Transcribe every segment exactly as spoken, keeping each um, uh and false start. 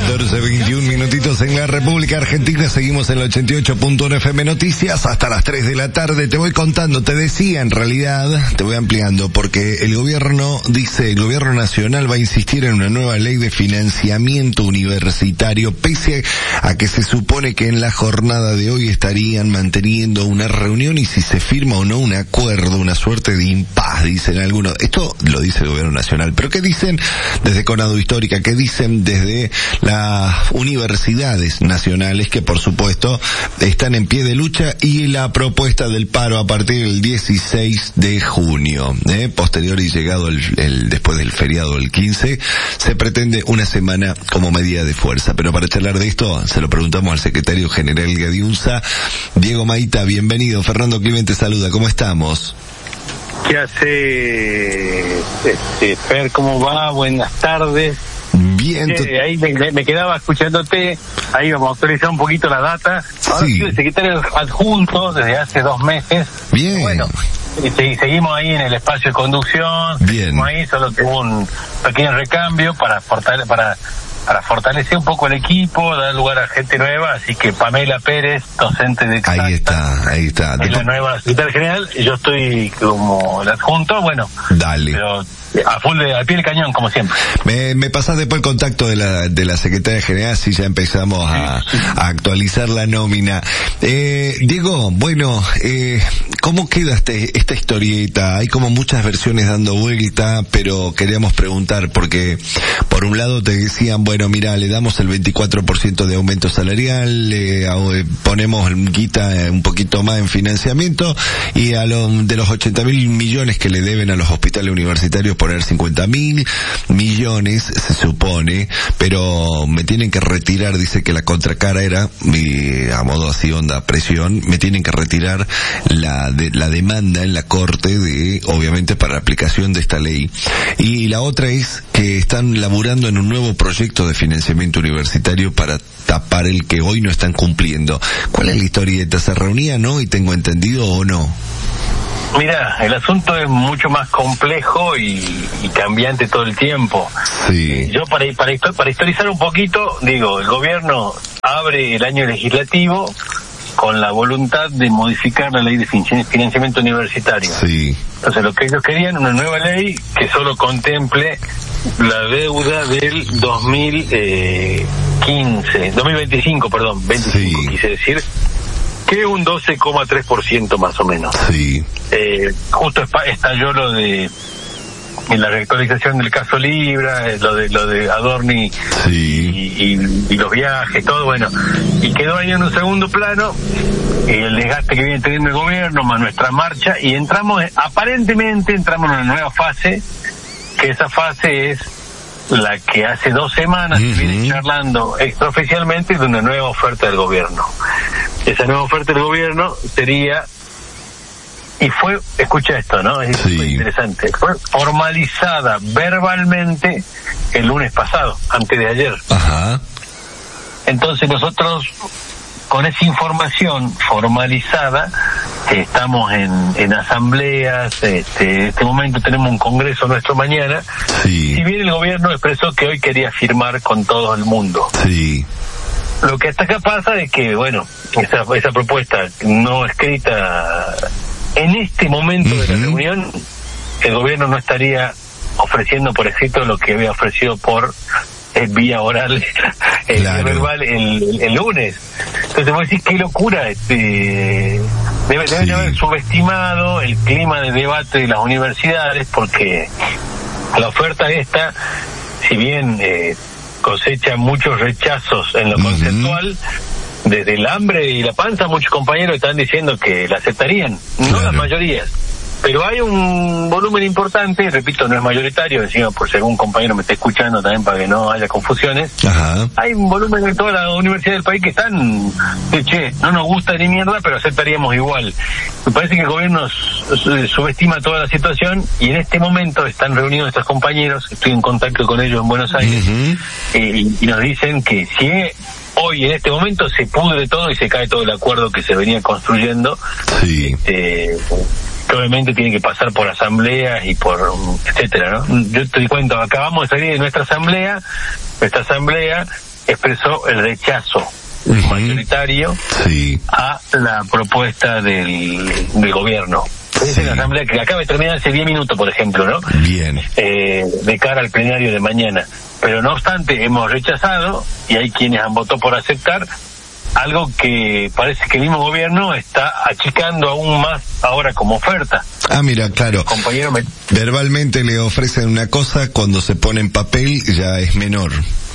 catorce veintiún minutitos en la República Argentina. Seguimos en el ochenta y ocho punto uno F M Noticias hasta las tres de la tarde. Te voy contando, te decía en realidad, te voy ampliando, porque el gobierno dice, el gobierno nacional va a insistir en una nueva ley de financiamiento universitario, pese a que se supone que en la jornada de hoy estarían manteniendo una reunión y si se firma o no un acuerdo, una suerte de impas, dicen algunos. Esto lo dice el gobierno nacional, pero ¿qué dicen desde Conado Histórica? ¿Qué dicen desde las universidades nacionales, que por supuesto están en pie de lucha, y la propuesta del paro a partir del dieciséis de junio, eh, posterior y llegado el, el después del feriado del quince, se pretende una semana como medida de fuerza? Pero para charlar de esto se lo preguntamos al secretario general de UNSA, Diego Maita. Bienvenido. Fernando Clemente saluda, ¿cómo estamos? ¿Qué hace, este, Fer? ¿Cómo va? Buenas tardes. Bien. Sí, ahí me, me quedaba escuchándote, ahí vamos a actualizar un poquito la data. Ahora sí. Soy el secretario adjunto desde hace dos meses. Bien. Bueno, y seguimos ahí en el espacio de conducción. Bien. Seguimos ahí, solo que hubo un pequeño recambio para fortalecer, para, para fortalecer un poco el equipo, dar lugar a gente nueva, así que Pamela Pérez, docente de Exacta, ahí está, ahí está. Es la nueva secretaria general, y yo estoy como el adjunto, bueno. Dale. Pero a full de, al pie del cañón, como siempre. Me, me pasás después el contacto de la, de la secretaria general, si ya empezamos a, a actualizar la nómina. Eh, Diego, bueno, eh, ¿cómo queda este, esta historieta? Hay como muchas versiones dando vuelta, pero queríamos preguntar, porque por un lado te decían, bueno, mira, le damos el veinticuatro por ciento de aumento salarial, le eh, ponemos guita un poquito más en financiamiento, y a lo, de los ochenta mil millones que le deben a los hospitales universitarios, poner cincuenta mil millones, se supone, pero me tienen que retirar, dice que la contracara era, y a modo así onda presión, me tienen que retirar la de, la demanda en la corte de, obviamente, para la aplicación de esta ley. Y la otra es que están laburando en un nuevo proyecto de financiamiento universitario para tapar el que hoy no están cumpliendo. ¿Cuál es la historieta? ¿Se reunían hoy, tengo entendido, o no? Mira, el asunto es mucho más complejo y, y cambiante todo el tiempo. Sí. Yo para, para, para historizar un poquito, digo, el gobierno abre el año legislativo con la voluntad de modificar la ley de financiamiento universitario. Sí. Entonces lo que ellos querían, una nueva ley que solo contemple la deuda del dos mil quince, dos mil veinticinco, perdón, veinticinco, sí. Quise decir, que un doce coma tres por ciento más o menos. Sí. Eh, justo estalló lo de en la reactualización del caso Libra, lo de lo de Adorni, sí. y, y, y los viajes, todo, bueno, y quedó ahí en un segundo plano el desgaste que viene teniendo el gobierno más nuestra marcha, y entramos, aparentemente entramos en una nueva fase, que esa fase es la que hace dos semanas uh-huh. se viene charlando extraoficialmente de una nueva oferta del gobierno. Esa nueva oferta del gobierno sería, y fue, escucha esto, ¿no? Es sí. interesante, fue formalizada verbalmente el lunes pasado, antes de ayer. Ajá. Entonces nosotros, con esa información formalizada, estamos en, en asambleas, este, en este momento tenemos un congreso nuestro mañana, sí. Si bien el gobierno expresó que hoy quería firmar con todo el mundo. Sí. Lo que hasta acá pasa es que, bueno, esa, esa propuesta no escrita en este momento uh-huh. de la reunión, el gobierno no estaría ofreciendo por escrito lo que había ofrecido por eh, vía oral, el claro. verbal el, el lunes. Entonces vos decís, qué locura, este, debe, deben sí. haber subestimado el clima de debate de las universidades, porque la oferta esta, si bien eh, cosecha muchos rechazos en lo uh-huh. conceptual, desde el hambre y la panza muchos compañeros están diciendo que la aceptarían, claro. no las mayorías, pero hay un volumen importante, repito, no es mayoritario, encima por si algún compañero me está escuchando también para que no haya confusiones. Ajá. Hay un volumen de toda la universidad del país que están, de, che, no nos gusta ni mierda, pero aceptaríamos igual. Me parece que el gobierno subestima toda la situación, y en este momento están reunidos estos compañeros, estoy en contacto con ellos en Buenos Aires, uh-huh. eh, y nos dicen que si es, hoy en este momento se pudre todo y se cae todo el acuerdo que se venía construyendo, sí. este, que obviamente tiene que pasar por asambleas y por etcétera, ¿no? Yo te cuento, acabamos de salir de nuestra asamblea, nuestra asamblea expresó el rechazo uh-huh. mayoritario sí. a la propuesta del, del gobierno. Es sí. la asamblea que acaba de terminar hace diez minutos, por ejemplo, ¿no? Bien. Eh, de cara al plenario de mañana. Pero no obstante, hemos rechazado, y hay quienes han votado por aceptar, algo que parece que el mismo gobierno está achicando aún más ahora como oferta. Ah, mira, claro. Compañero me... Verbalmente le ofrecen una cosa, cuando se pone en papel ya es menor.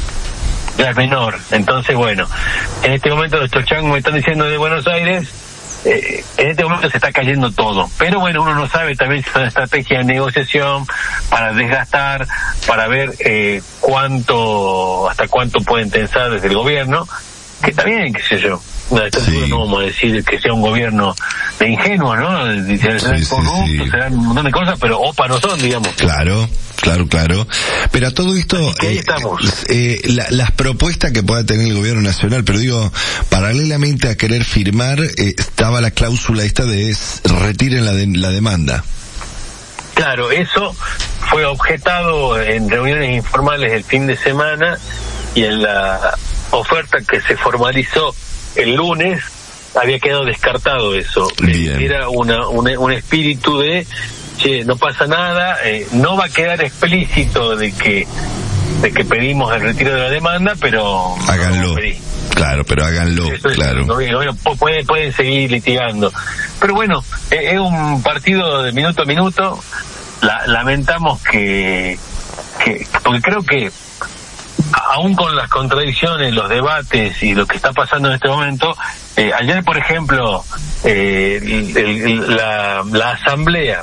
Ya es menor. Entonces, bueno, en este momento nuestros changos me están diciendo de Buenos Aires, eh, en este momento se está cayendo todo. Pero bueno, uno no sabe, también es una estrategia de negociación para desgastar, para ver eh, cuánto, hasta cuánto pueden tensar desde el gobierno. Que también, qué sé yo, sí. no vamos a decir que sea un gobierno de ingenuos, ¿no? Serán sí, corruptos, sí, sí. serán un montón de cosas, pero opa no son, digamos. Claro, claro, claro. Pero a todo esto, ahí estamos. Eh, eh, la, las propuestas que pueda tener el gobierno nacional, pero digo, paralelamente a querer firmar, eh, estaba la cláusula esta de es, retiren la, de, la demanda. Claro, eso fue objetado en reuniones informales el fin de semana y en la oferta que se formalizó el lunes había quedado descartado eso. Bien. Era una, una un espíritu de che, no pasa nada, eh, no va a quedar explícito de que de que pedimos el retiro de la demanda, pero háganlo. No claro, pero háganlo, eso es, claro. No, no, pueden, pueden seguir litigando. Pero bueno, es, es un partido de minuto a minuto. La, lamentamos que, que porque creo que aún con las contradicciones, los debates y lo que está pasando en este momento, eh, ayer, por ejemplo, eh, el, el, la, la asamblea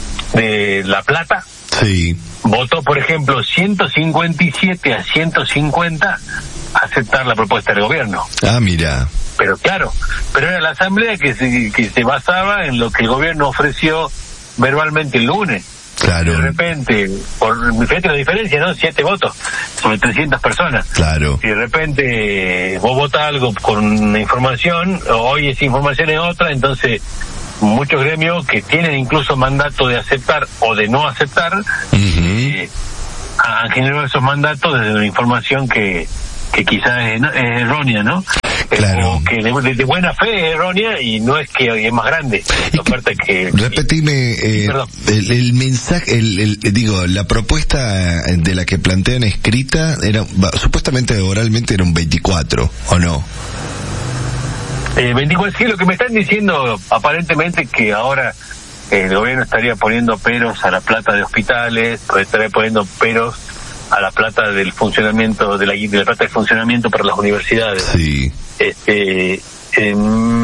de La Plata sí. votó, por ejemplo, ciento cincuenta y siete a ciento cincuenta aceptar la propuesta del gobierno. Ah, mira. Pero claro, pero era la asamblea que se, que se basaba en lo que el gobierno ofreció verbalmente el lunes. Claro. De repente, por fíjate la diferencia, ¿no? Siete votos sobre trescientas personas. Claro. Y de repente vos votás algo con una información, hoy esa información es otra, entonces muchos gremios que tienen incluso mandato de aceptar o de no aceptar, uh-huh. eh, han generado esos mandatos desde una información que que quizás es, es errónea, ¿no? Claro. O que de, de buena fe es errónea y no es que es más grande. La oferta que... Repetime, eh, el, el mensaje, el, el, digo, la propuesta de la que plantean escrita era, supuestamente oralmente era un veinticuatro, ¿o no? Eh, veinticuatro, sí, lo que me están diciendo aparentemente que ahora eh, el gobierno estaría poniendo peros a la plata de hospitales, estaría poniendo peros a la plata del funcionamiento de la, de la plata de funcionamiento para las universidades. Sí. Este, eh,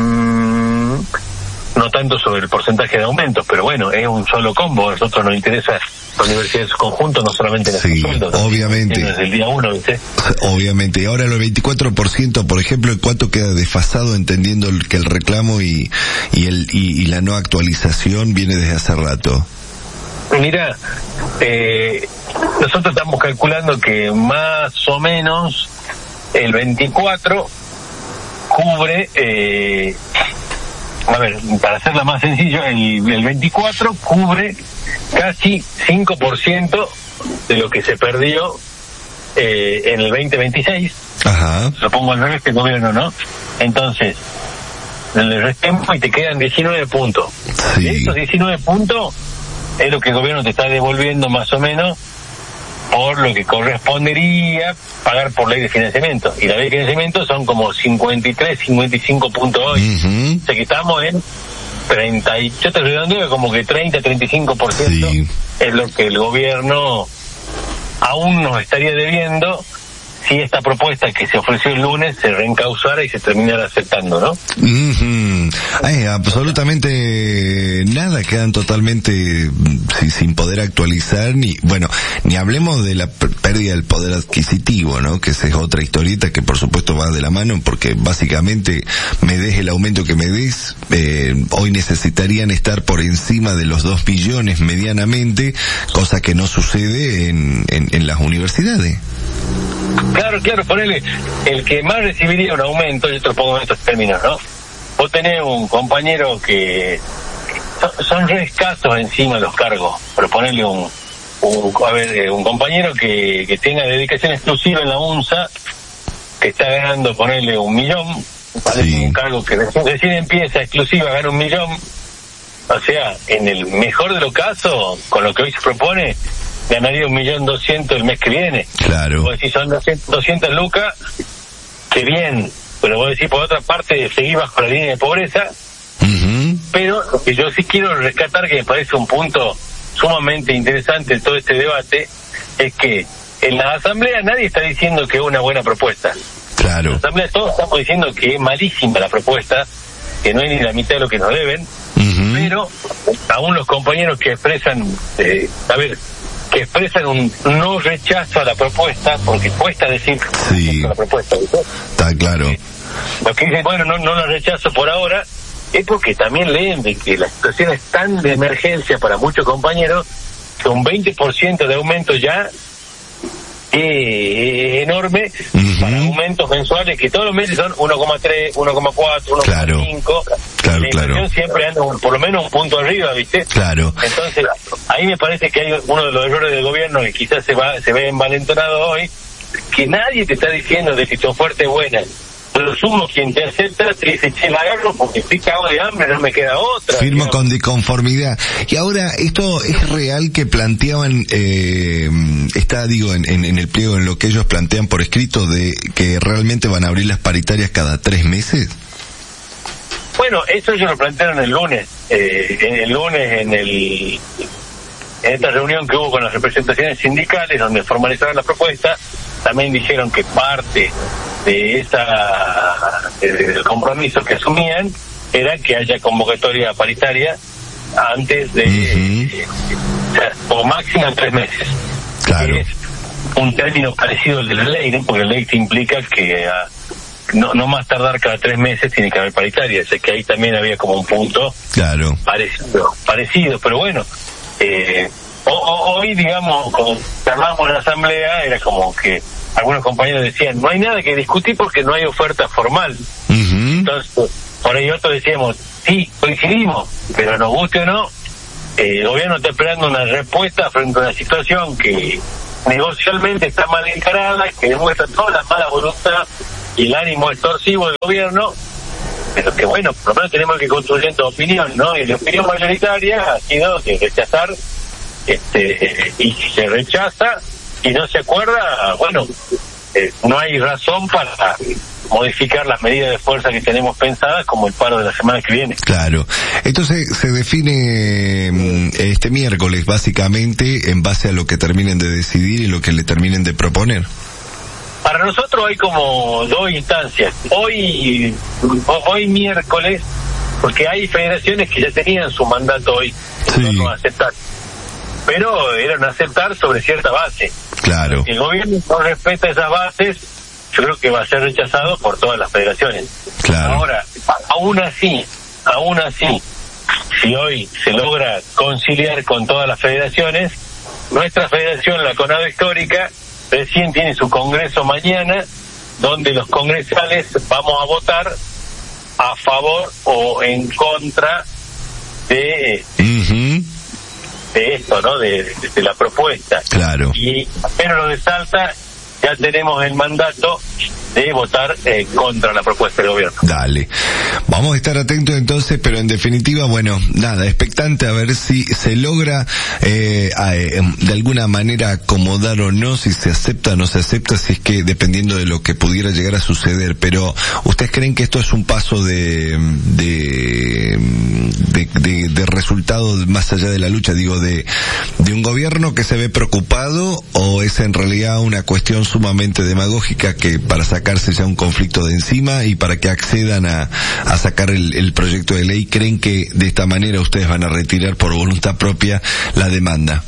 no tanto sobre el porcentaje de aumentos, pero bueno, es un solo combo. A nosotros nos interesa la universidad en su conjunto, no solamente en sí, sueldos. Obviamente. Desde el día uno, ¿viste? Obviamente. Y ahora el veinticuatro por ciento, por ejemplo, ¿en cuánto queda desfasado, entendiendo que el reclamo y y el y, y la no actualización viene desde hace rato? Mira, eh, nosotros estamos calculando que más o menos el veinticuatro cubre, eh, a ver, para hacerla más sencillo, el, el veinticuatro cubre casi cinco por ciento de lo que se perdió eh, en el veinte veintiséis. Ajá. Lo pongo al revés que el gobierno, ¿no? Entonces, le restemos y te quedan diecinueve puntos. Sí. De esos diecinueve puntos es lo que el gobierno te está devolviendo más o menos por lo que correspondería pagar por ley de financiamiento. Y la ley de financiamiento son como cincuenta y tres, cincuenta y cinco puntos hoy. Uh-huh. O sea que estamos en treinta, y yo te redondeo como que treinta, treinta y cinco por ciento sí. Es lo que el gobierno aún nos estaría debiendo si esta propuesta que se ofreció el lunes se reencausara y se terminara aceptando, ¿no? Uh-huh. Ay, absolutamente nada, quedan totalmente sí, sin poder actualizar, ni, bueno, ni hablemos de la p- pérdida del poder adquisitivo, ¿no? Que esa es otra historieta que por supuesto va de la mano, porque básicamente me des el aumento que me des, eh, hoy necesitarían estar por encima de los dos billones medianamente, cosa que no sucede en, en, en las universidades. Claro, claro, ponele, el que más recibiría un aumento, yo te lo pongo en estos términos, ¿no? Vos tenés un compañero que son, son re escasos encima los cargos, pero ponele un, un a ver, un compañero que, que tenga dedicación exclusiva en la UNSA que está ganando, ponerle un millón, ¿vale? Sí. Un cargo que recién, recién empieza, exclusiva, gana un millón. O sea, en el mejor de los casos, con lo que hoy se propone, ganaría un millón doscientos el mes que viene. Claro. Vos decís, son doscientas lucas, qué bien, pero vos decís, por otra parte, seguís bajo la línea de pobreza. Uh-huh. Pero lo que yo sí quiero rescatar, que me parece un punto sumamente interesante en todo este debate, es que en la asamblea nadie está diciendo que es una buena propuesta. Claro. En la asamblea todos estamos diciendo que es malísima la propuesta, que no hay ni la mitad de lo que nos deben. Uh-huh. Pero aún los compañeros que expresan, eh, a ver, que expresan un no rechazo a la propuesta, porque cuesta decir sí. a la propuesta, ¿verdad? Está claro. Eh, los que dicen, bueno, no, no la rechazo por ahora, es porque también leen de que la situación es tan de emergencia para muchos compañeros que un veinte por ciento de aumento ya es enorme. Uh-huh. Para aumentos mensuales que todos los meses son uno coma tres, uno coma cuatro, uno coma cinco. Claro, la inflación claro. siempre anda un, por lo menos un punto arriba, ¿viste? Claro. Entonces, ahí me parece que hay uno de los errores del gobierno que quizás se va se ve envalentonado hoy, que nadie te está diciendo de que tu oferta es buena. Pero sumo quien te acepta te dice, che, la agarro porque estoy cagado de hambre, no me queda otra. Firmo digamos. Con disconformidad. Y ahora, ¿esto es real que planteaban, eh, está, digo, en, en, en el pliego, en lo que ellos plantean por escrito, de que realmente van a abrir las paritarias cada tres meses? Bueno, eso ellos lo plantearon el lunes. Eh, el lunes en el en esta reunión que hubo con las representaciones sindicales, donde formalizaron la propuesta, también dijeron que parte de esa del compromiso que asumían era que haya convocatoria paritaria antes de uh-huh. o, sea, o máximo tres meses. Claro. Es un término parecido al de la ley, ¿no? Porque la ley te implica que uh, no, no más tardar cada tres meses tiene que haber paritaria. O sea que ahí también había como un punto claro. parecido, parecido, pero bueno, eh, o, o, hoy, digamos, cuando charlábamos en la asamblea, era como que algunos compañeros decían, no hay nada que discutir porque no hay oferta formal. Uh-huh. Entonces, por ahí otros decíamos, sí, coincidimos, pero nos guste o no, eh, el gobierno está esperando una respuesta frente a una situación que negocialmente está mal encarada, que demuestra toda la mala voluntad y el ánimo extorsivo del gobierno, pero que bueno, por lo menos tenemos que ir construyendo opinión, ¿no? Y la opinión mayoritaria ha sido de rechazar, este, y si se rechaza y no se acuerda, bueno, eh, no hay razón para modificar las medidas de fuerza que tenemos pensadas, como el paro de la semana que viene. Claro. Entonces se define este miércoles básicamente en base a lo que terminen de decidir y lo que le terminen de proponer. Para nosotros hay como dos instancias. Hoy, hoy miércoles, porque hay federaciones que ya tenían su mandato hoy, sí. no, no aceptar. Pero eran aceptar sobre cierta base. Claro. Si el gobierno no respeta esas bases, yo creo que va a ser rechazado por todas las federaciones. Claro. Ahora, aún así, aún así, si hoy se logra conciliar con todas las federaciones, nuestra federación, la CONADO Histórica, recién tiene su congreso mañana, donde los congresales vamos a votar a favor o en contra de... Uh-huh. de esto, ¿no? De, de, de la propuesta. Claro. Y pero lo de Salta ya tenemos el mandato de votar eh, contra la propuesta del gobierno. Dale. Vamos a estar atentos entonces, pero en definitiva, bueno, nada, expectante a ver si se logra eh, a, eh, de alguna manera acomodar o no, si se acepta o no se acepta, si es que dependiendo de lo que pudiera llegar a suceder. Pero ¿ustedes creen que esto es un paso de de de, de, de resultado más allá de la lucha, digo, de de un gobierno que se ve preocupado, o es en realidad una cuestión sumamente demagógica que para sacarse ya un conflicto de encima y para que accedan a, a sacar el, el proyecto de ley, creen que de esta manera ustedes van a retirar por voluntad propia la demanda?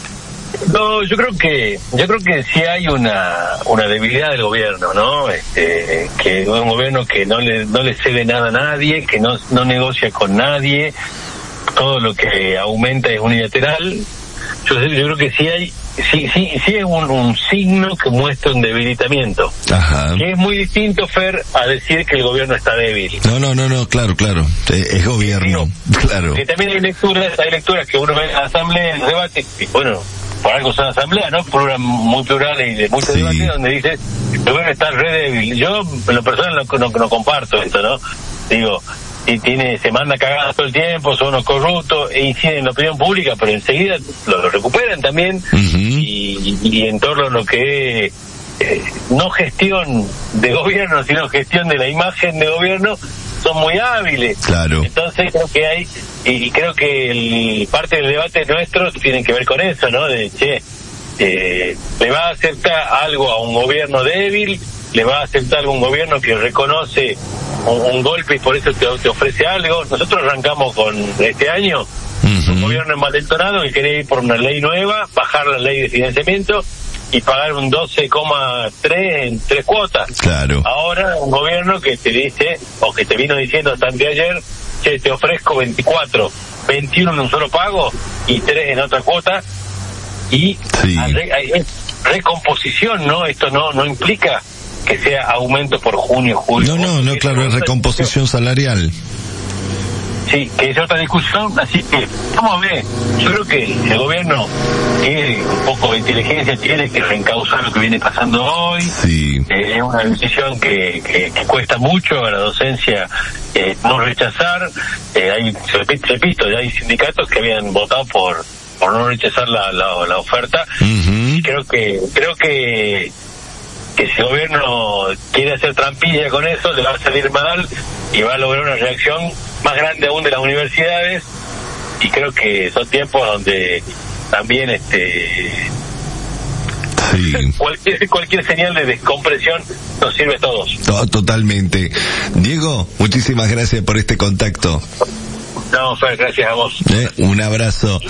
No, yo creo que yo creo que sí hay una una debilidad del gobierno, ¿no? Este, que es un gobierno que no le no le cede nada a nadie, que no no negocia con nadie, todo lo que aumenta es unilateral. Yo, yo creo que sí hay sí sí sí es un, un signo que muestra un debilitamiento. Ajá. Que es muy distinto, Fer, a decir que el gobierno está débil. No, no, no, no, claro, claro, es, es gobierno, sí, claro. Que también hay lecturas, hay lecturas que uno ve en la asamblea, en el debate, y bueno, por algo son asambleas, ¿no? Plural, muy plurales y de mucho Sí. debate, donde dice, el gobierno está re débil. Yo, en lo personal, no, no, no comparto esto, ¿no? Digo, y tiene, se manda cagadas todo el tiempo, son unos corruptos, e inciden en la opinión pública, pero enseguida lo, lo recuperan también, Uh-huh. y, y en torno a lo que es, eh, no gestión de gobierno, sino gestión de la imagen de gobierno, son muy hábiles. Claro. Entonces creo que hay, y, y creo que el, parte del debate nuestro tiene que ver con eso, ¿no? De, che, eh, ¿le va a aceptar algo a un gobierno débil? ¿Le va a aceptar algún gobierno que reconoce un, un golpe y por eso te, te ofrece algo? Nosotros arrancamos con este año Uh-huh. un gobierno envalentonado que quería ir por una ley nueva, bajar la ley de financiamiento y pagar un doce coma tres en tres cuotas. Claro. Ahora un gobierno que te dice, o que te vino diciendo hasta anteayer, che, te ofrezco veinticuatro, veintiuno en un solo pago y tres en otra cuota, y Sí. hay, hay- hay recomposición, ¿no? Esto no no implica que sea aumento por junio, julio. No, no, no, claro, es recomposición salarial. Sí, que es otra discusión, así que vamos a ver. Yo creo que el gobierno tiene un poco de inteligencia, tiene que reencauzar lo que viene pasando hoy. Sí. Eh, es una decisión que, que, que cuesta mucho a la docencia eh, no rechazar. Eh, hay, repito, repito, ya hay sindicatos que habían votado por por no rechazar la, la, la oferta. Uh-huh. Y creo que creo que que si el gobierno quiere hacer trampilla con eso, le va a salir mal y va a lograr una reacción más grande aún de las universidades, y creo que son tiempos donde también este Sí. cualquier cualquier señal de descompresión nos sirve a todos. To- Totalmente. Diego, muchísimas gracias por este contacto. No, Fer, gracias a vos. Eh, un abrazo.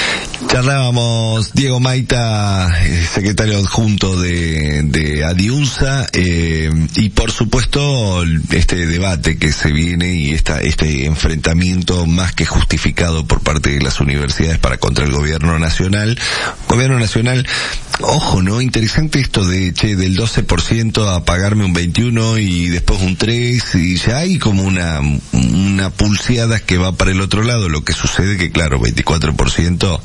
Charlábamos Diego Maita, eh, secretario adjunto de, de Adiunsa, eh, y por supuesto este debate que se viene y esta, este enfrentamiento más que justificado por parte de las universidades para contra el gobierno nacional. Gobierno nacional, ojo, ¿no? Interesante esto de, che, del doce por ciento a pagarme un veintiuno y después un tres, y ya hay como una, una pulseada que va para el otro lado. Lo que sucede que, claro, veinticuatro por ciento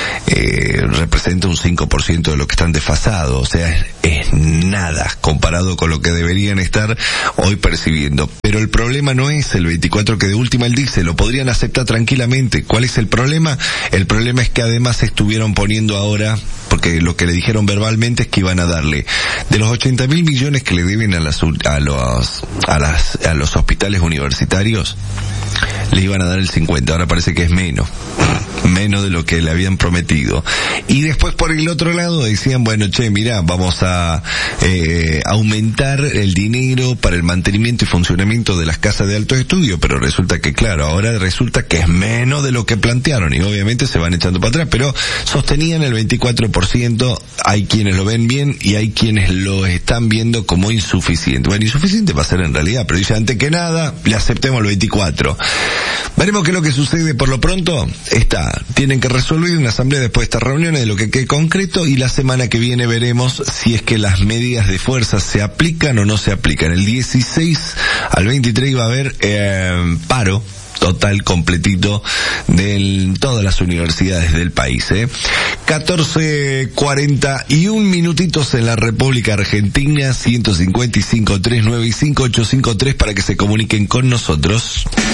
eh, representa un cinco por ciento de lo que están desfasados, o sea, es, es nada comparado con lo que deberían estar hoy percibiendo. Pero el problema no es el veinticuatro, que de última él dice, lo podrían aceptar tranquilamente. ¿Cuál es el problema? El problema es que además estuvieron poniendo ahora, porque lo que le dijeron verbalmente es que iban a darle, de los ochenta mil millones que le deben a las, a los, a las, a los hospitales universitarios, le iban a dar el cincuenta, ahora parece que es menos, menos de lo que le habían prometido. Y después por el otro lado decían, bueno, che, mirá, vamos a eh, aumentar el dinero para el mantenimiento y funcionamiento de las casas de alto estudio, pero resulta que, claro, ahora resulta que es menos de lo que plantearon, y obviamente se van echando para atrás, pero sostenían el veinticuatro por ciento, hay quienes lo ven bien y hay quienes lo están viendo como insuficiente. Bueno, insuficiente va a ser en realidad, pero dice, antes que nada, le aceptemos el veinticuatro. Veremos qué es lo que sucede. Por lo pronto está, tienen que resolver una asamblea después de estas reuniones de lo que quede concreto, y la semana que viene veremos si es que las medidas de fuerza se aplican o no se aplican. El dieciséis al veintitrés va a haber eh, paro total completito de todas las universidades del país, ¿eh? catorce cuarenta y un minutitos en la República Argentina. Ciento cincuenta y cinco, trescientos noventa y cinco, ochocientos cincuenta y tres para que se comuniquen con nosotros.